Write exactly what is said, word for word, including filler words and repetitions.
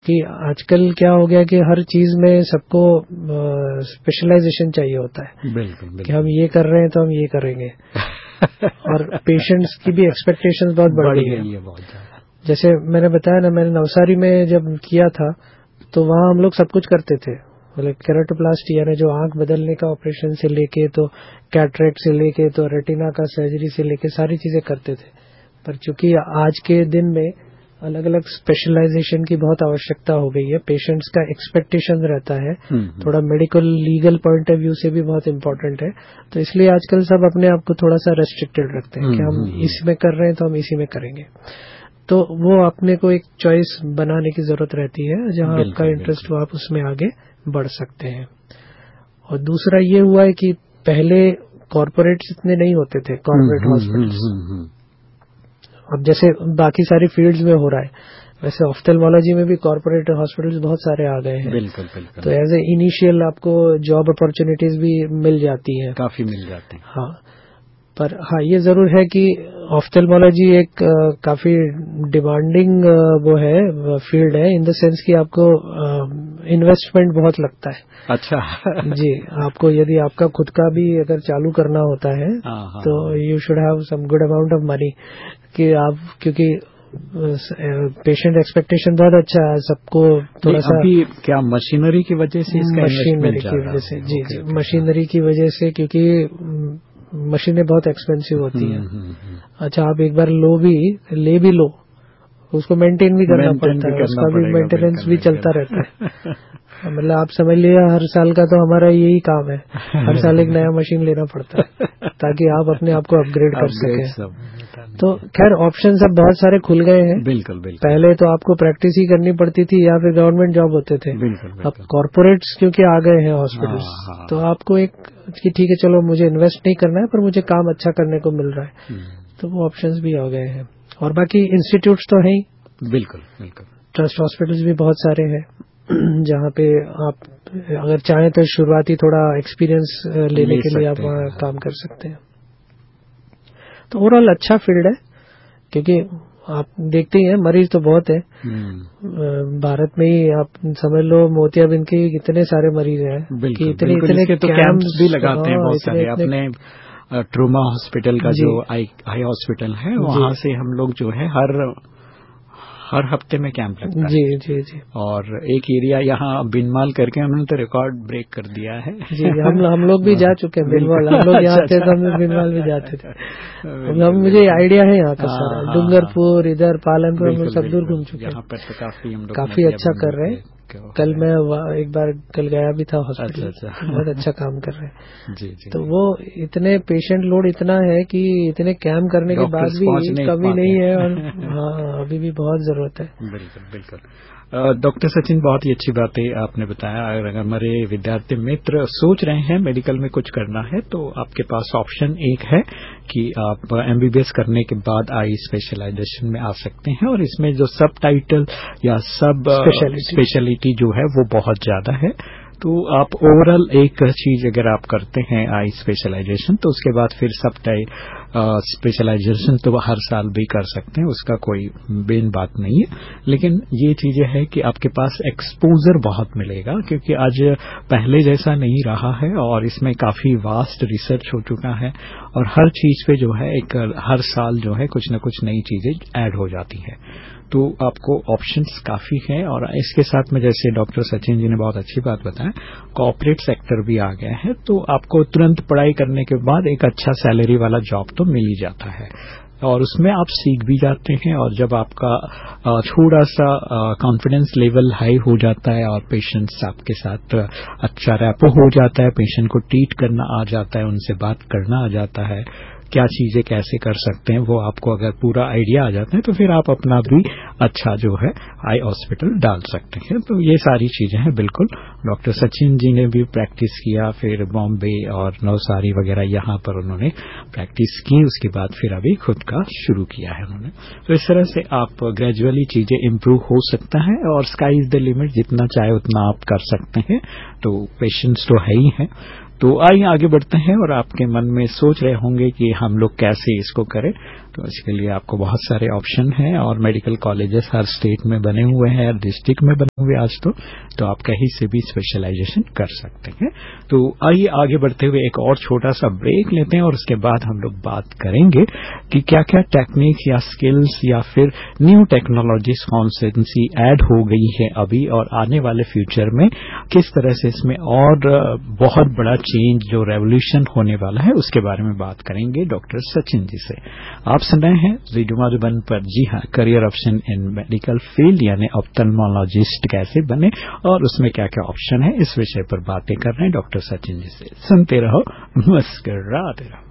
कि आजकल क्या हो गया कि हर चीज में सबको स्पेशलाइजेशन चाहिए होता है। बिल्कुल, बिल्कुल। कि हम ये कर रहे हैं तो हम ये करेंगे और पेशेंट्स की भी एक्सपेक्टेशंस बहुत बढ़ गई है। बहुत ज्यादा। जैसे मैंने बताया ना, मैंने नवसारी में जब किया था तो वहाँ हम लोग सब कुछ करते थे, मतलब केराटोप्लास्टी यानी जो आंख बदलने का ऑपरेशन से लेके तो कैटरेक्ट से लेके तो रेटिना का सर्जरी से लेके सारी चीजें करते थे। पर चूंकि आज के दिन में अलग अलग स्पेशलाइजेशन की बहुत आवश्यकता हो गई है, पेशेंट्स का एक्सपेक्टेशन रहता है, थोड़ा medical legal point of view से भी बहुत इम्पोर्टेंट है, तो इसलिए आजकल सब अपने आप को थोड़ा सा रेस्ट्रिक्टेड रखते हैं कि हम इसमें कर रहे हैं तो हम इसी में करेंगे। तो वो अपने को एक चॉइस बनाने की जरूरत रहती है, जहां आपका इंटरेस्ट हो आप उसमें आगे बढ़ सकते हैं। और दूसरा ये हुआ है कि पहले कॉर्पोरेट्स इतने नहीं होते थे, कॉर्पोरेट हॉस्पिटल्स। अब जैसे बाकी सारी फील्ड्स में हो रहा है, वैसे ऑफ्थेल्मोलॉजी में भी कॉर्पोरेट हॉस्पिटल्स बहुत सारे आ गए हैं। बिल्कुल, बिल्कुल। तो एज ए इनिशियल आपको जॉब अपॉर्चुनिटीज भी मिल जाती है, काफी मिल जाते हैं। हाँ, पर हाँ ये जरूर है कि ऑफ्थेल्मोलॉजी एक आ, काफी डिमांडिंग वो है फील्ड है, इन द सेंस कि आपको इन्वेस्टमेंट बहुत लगता है। अच्छा जी, आपको यदि आपका खुद का भी अगर चालू करना होता है तो you should have some good amount of money, कि आप, क्योंकि पेशेंट एक्सपेक्टेशन बहुत अच्छा है, सबको थोड़ा सा अभी क्या मशीनरी की वजह से इसका मशीनरी की वजह से जी जी मशीनरी की वजह से, क्योंकि मशीनें बहुत एक्सपेंसिव होती हैं। अच्छा, आप एक बार लो भी ले भी लो, उसको मेंटेन भी करना पड़ता है, उसका भी मेंटेनेंस भी चलता रहता है। मतलब आप समझ लिया हर साल का तो हमारा यही काम है, हर साल एक नया मशीन लेना पड़ता है ताकि आप अपने आप को अपग्रेड कर सकें। तो खैर ऑप्शंस अब बहुत सारे खुल गए हैं। बिल्कुल, बिल्कुल। पहले तो आपको प्रैक्टिस ही करनी पड़ती थी या फिर गवर्नमेंट जॉब होते थे। बिल्कुल, बिल्कुल। अब कॉर्पोरेट्स क्योंकि आ गए हैं हॉस्पिटल्स, तो आपको एक कि ठीक है चलो मुझे इन्वेस्ट नहीं करना है पर मुझे काम अच्छा करने को मिल रहा है, तो वो ऑप्शंस भी आ गए हैं। और बाकी इंस्टीट्यूट्स तो है ही, बिल्कुल बिल्कुल। ट्रस्ट हॉस्पिटल्स भी बहुत सारे हैं जहाँ पे आप अगर चाहें तो शुरुआती थोड़ा एक्सपीरियंस लेने के लिए आप वहाँ काम कर सकते हैं। तो ओवरऑल अच्छा फील्ड है, क्योंकि आप देखते ही हैं मरीज तो बहुत है भारत में ही। आप समझ लो मोतियाबिंद के कितने सारे मरीज हैं कि इतने इतने तो कैंप्स भी लगाते हैं बहुत सारे। अपने ट्रूमा हॉस्पिटल का जो आई आई हॉस्पिटल है, वहाँ से हम लोग जो है हर हर हफ्ते में कैंप लगता है। जी जी जी। और एक एरिया यहाँ बिनमाल करके हमने तो रिकॉर्ड ब्रेक कर दिया है। जी, हम हम लोग भी जा चुके हैं बिनमाल। हम लोग यहाँ थे तो हम बिनमाल भी जाते थे। हम मुझे आइडिया है यहाँ का सारा, डूंगरपुर इधर पालनपुर हम लोग सब दूर घूम चुके हैं। यहाँ पर तो काफी हम लोग काफी अच्छा कर रहे हैं। कल मैं एक बार कल गया भी था हॉस्पिटल, अच्छा, अच्छा। बहुत अच्छा काम कर रहे हैं। जी जी। तो वो इतने पेशेंट लोड इतना है कि इतने कैंप करने के बाद भी कमी नहीं है, और हाँ अभी भी बहुत जरूरत है। बिल्कुल बिल्कुल। डॉक्टर सचिन, बहुत ही अच्छी बात है आपने बताया। अगर हमारे विद्यार्थी मित्र सोच रहे हैं मेडिकल में कुछ करना है तो आपके पास ऑप्शन एक है कि आप एमबीबीएस करने के बाद आई स्पेशलाइजेशन में आ सकते हैं, और इसमें जो सब टाइटल या सब स्पेशलिटी जो है वो बहुत ज्यादा है। तो आप ओवरऑल एक चीज अगर आप करते हैं आई स्पेशलाइजेशन, तो उसके बाद फिर सब टाइप स्पेशलाइजेशन तो हर साल भी कर सकते हैं, उसका कोई बेन बात नहीं है। लेकिन ये चीजें है कि आपके पास एक्सपोजर बहुत मिलेगा, क्योंकि आज पहले जैसा नहीं रहा है और इसमें काफी वास्ट रिसर्च हो चुका है, और हर चीज पे जो है एक हर साल जो है कुछ न कुछ नई चीजें ऐड हो जाती है। तो आपको ऑप्शंस काफी हैं। और इसके साथ में जैसे डॉक्टर सचिन जी ने बहुत अच्छी बात बताया, कॉर्पोरेट सेक्टर भी आ गया है, तो आपको तुरंत पढ़ाई करने के बाद एक अच्छा सैलरी वाला जॉब तो मिल ही जाता है, और उसमें आप सीख भी जाते हैं। और जब आपका थोड़ा सा कॉन्फिडेंस लेवल हाई हो जाता है और पेशेंट्स आपके साथ अच्छा रैपो हो जाता है, पेशेंट को ट्रीट करना आ जाता है, उनसे बात करना आ जाता है, क्या चीजें कैसे कर सकते हैं वो आपको अगर पूरा आइडिया आ जाता है, तो फिर आप अपना भी अच्छा जो है आई हॉस्पिटल डाल सकते हैं। तो ये सारी चीजें हैं। बिल्कुल डॉक्टर सचिन जी ने भी प्रैक्टिस किया, फिर बॉम्बे और नवसारी वगैरह यहाँ पर उन्होंने प्रैक्टिस की, उसके बाद फिर अभी खुद का शुरू किया है उन्होंने। तो इस तरह से आप ग्रेजुअली चीजें इम्प्रूव हो सकता है, और स्काई इज द लिमिट, जितना चाहे उतना आप कर सकते हैं। तो पेशेंस तो है ही है। तो आइए आगे बढ़ते हैं, और आपके मन में सोच रहे होंगे कि हम लोग कैसे इसको करें। तो इसके लिए आपको बहुत सारे ऑप्शन हैं और मेडिकल कॉलेजेस हर स्टेट में बने हुए हैं, हर डिस्ट्रिक्ट में बने हुए आज तो तो आप कहीं से भी स्पेशलाइजेशन कर सकते हैं। तो आइए आगे बढ़ते हुए एक और छोटा सा ब्रेक लेते हैं और उसके बाद हम लोग बात करेंगे कि क्या क्या टेक्निक्स या स्किल्स या फिर न्यू टेक्नोलॉजीज कौन सी ऐड हो गई है अभी और आने वाले फ्यूचर में किस तरह से इसमें और बहुत बड़ा चेंज जो रेवोल्यूशन होने वाला है उसके बारे में बात करेंगे डॉक्टर सचिन जी से। आप सुन रहे हैं रेडियो मधुबन पर, जी हाँ, career option in medical field यानी ऑप्थेल्मोलॉजिस्ट कैसे बने और उसमें क्या क्या ऑप्शन है, इस विषय पर बातें कर रहे हैं डॉक्टर सचिन जी से। सुनते रहो, मुस्कुराते रहो।